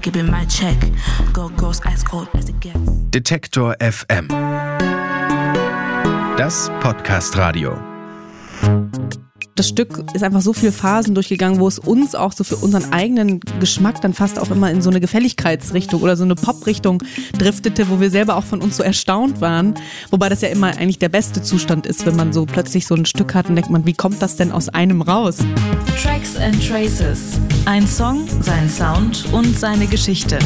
give it my check. Goes ice cold as it gets. Detektor FM. Das Podcast-Radio. Das Stück ist einfach so viele Phasen durchgegangen, wo es uns auch so für unseren eigenen Geschmack dann fast auch immer in so eine Gefälligkeitsrichtung oder so eine Pop-Richtung driftete, wo wir selber auch von uns so erstaunt waren. Wobei das ja immer eigentlich der beste Zustand ist, wenn man so plötzlich so ein Stück hat und denkt man, wie kommt das denn aus einem raus? Tracks and Traces. Ein Song, sein Sound und seine Geschichte.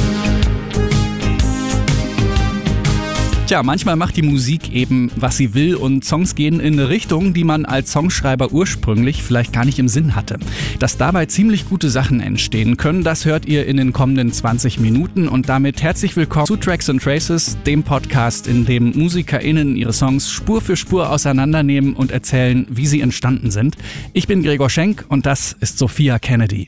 Tja, manchmal macht die Musik eben, was sie will und Songs gehen in eine Richtung, die man als Songschreiber ursprünglich vielleicht gar nicht im Sinn hatte. Dass dabei ziemlich gute Sachen entstehen können, das hört ihr in den kommenden 20 Minuten und damit herzlich willkommen zu Tracks and Traces, dem Podcast, in dem MusikerInnen ihre Songs Spur für Spur auseinandernehmen und erzählen, wie sie entstanden sind. Ich bin Gregor Schenk und das ist Sophia Kennedy.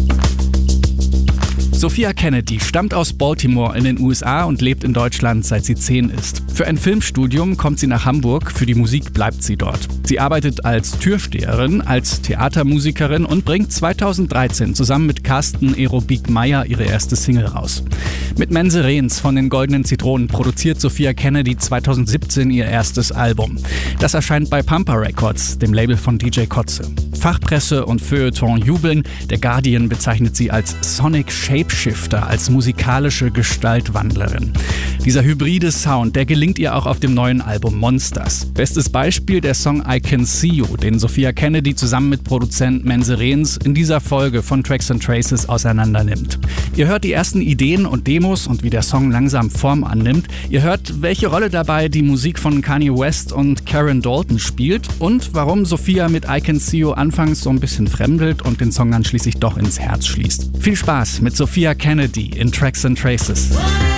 Sophia Kennedy stammt aus Baltimore in den USA und lebt in Deutschland, seit sie 10 ist. Für ein Filmstudium kommt sie nach Hamburg, für die Musik bleibt sie dort. Sie arbeitet als Türsteherin, als Theatermusikerin und bringt 2013 zusammen mit Carsten Aerobik Meyer ihre erste Single raus. Mit Mense Rehns von den Goldenen Zitronen produziert Sophia Kennedy 2017 ihr erstes Album. Das erscheint bei Pampa Records, dem Label von DJ Kotze. Fachpresse und Feuilleton jubeln. Der Guardian bezeichnet sie als Sonic Shapeshifter, als musikalische Gestaltwandlerin. Dieser hybride Sound, der gelingt ihr auch auf dem neuen Album Monsters. Bestes Beispiel der Song I Can See You, den Sophia Kennedy zusammen mit Produzent Mense Rehns in dieser Folge von Tracks and Traces auseinandernimmt. Ihr hört die ersten Ideen und Demos und wie der Song langsam Form annimmt. Ihr hört, welche Rolle dabei die Musik von Kanye West und Karen Dalton spielt und warum Sophia mit I Can See You anfangs so ein bisschen fremdelt und den Song dann schließlich doch ins Herz schließt. Viel Spaß mit Sophia Kennedy in Tracks and Traces.